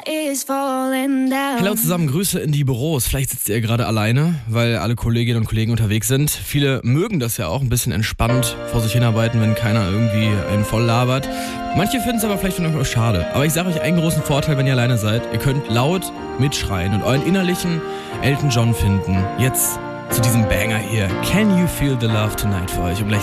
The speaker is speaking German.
is falling down. Hallo zusammen, Grüße in die Büros. Vielleicht sitzt ihr gerade alleine, weil alle Kolleginnen und Kollegen unterwegs sind. Viele mögen das ja auch, ein bisschen entspannt vor sich hinarbeiten, wenn keiner irgendwie einen voll labert. Manche finden es aber vielleicht von euch auch schade. Aber ich sage euch einen großen Vorteil, wenn ihr alleine seid. Ihr könnt laut mitschreien und euren innerlichen Elton John finden. Jetzt zu diesem Banger hier. Can You Feel the Love Tonight für euch. Und gleich